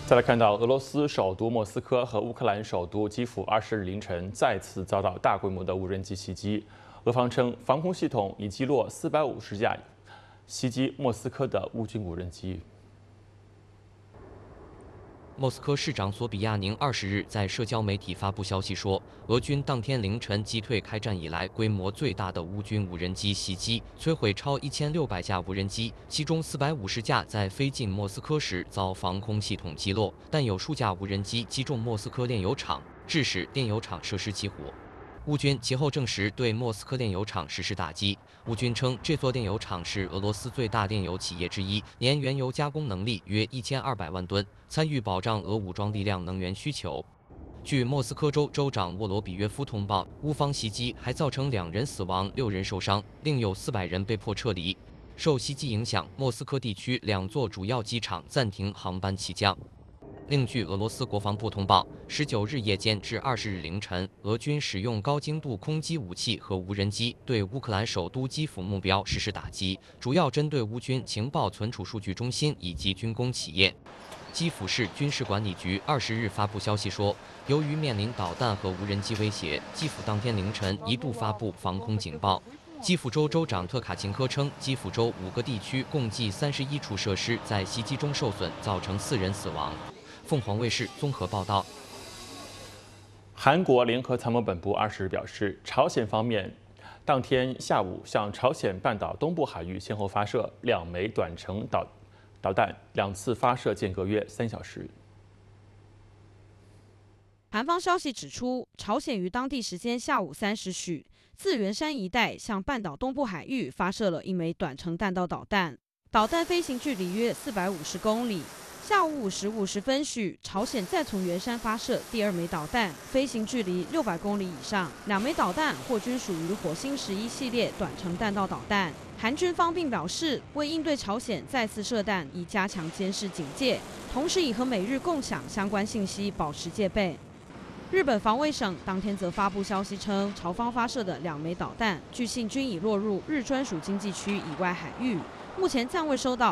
再来看到俄罗斯首都莫斯科和乌克兰首都基辅20日凌晨再次遭到大规模的无人机袭击，俄方称防空系统已击落450架袭击莫斯科的乌军无人机。 莫斯科市长索比亚宁20日在社交媒体发布消息说，俄军当天凌晨击退开战以来规模最大的乌军无人机袭击，摧毁超1600架无人机，其中450架在飞进莫斯科时遭防空系统击落，但有数架无人机击中莫斯科炼油厂，致使炼油厂设施起火。乌军其后证实对莫斯科炼油厂实施打击。乌军称，这座炼油厂是俄罗斯最大炼油企业之一，年原油加工能力约1200万吨，参与保障俄武装力量能源需求。据莫斯科州州长沃罗比约夫通报，乌方袭击还造成2人死亡、6人受伤，另有400人被迫撤离。受袭击影响，莫斯科地区2座主要机场暂停航班起降。另据俄罗斯国防部通报，19日夜间至20日凌晨，俄军使用高精度空击武器和无人机对乌克兰首都基辅目标实施打击，主要针对乌军情报存储数据中心以及军工企业。基辅市军事管理局20日发布消息说，由于面临导弹和无人机威胁，基辅当天凌晨一度发布防空警报。基辅州州长特卡琴科称，基辅州5个地区共计31处设施在袭击中受损，造成4人死亡。凤凰卫视综合报道。 韩国联合参谋本部20日表示，朝鲜方面当天下午向朝鲜半岛东部海域先后发射2枚短程导弹，2次发射间隔约3小时。 韩方消息指出，朝鲜于当地时间下午3时许，自元山一带向半岛东部海域发射了1枚短程弹道导弹，导弹飞行距离约450公里。下午5时50分许，朝鲜再从元山发射第2枚导弹，飞行距离600公里以上。2枚导弹或均属于火星11系列短程弹道导弹。韩军方并表示，为应对朝鲜再次射弹，以加强监视警戒，同时已和美日共享相关信息，保持戒备。日本防卫省当天则发布消息称，朝方发射的2枚导弹，据信均已落入日专属经济区以外海域，目前暂未收到